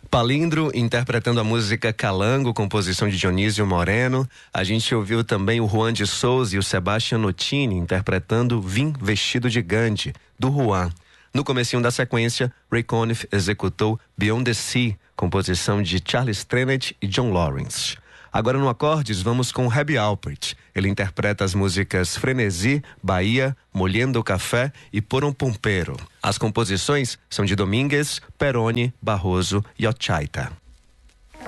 Palindro interpretando a música Calango, composição de Dionísio Moreno. A gente ouviu também o Juan de Souza e o Sebastian Notini interpretando Vim Vestido de Gandhi, do Juan. No comecinho da sequência, Ray Conniff executou Beyond the Sea, composição de Charles Trenet e John Lawrence. Agora no Acordes vamos com Herbie Alpert. Ele interpreta as músicas Frenesi, Bahia, Molhendo o Café e Por um Pompero. As composições são de Domínguez, Peroni, Barroso e Ochaita.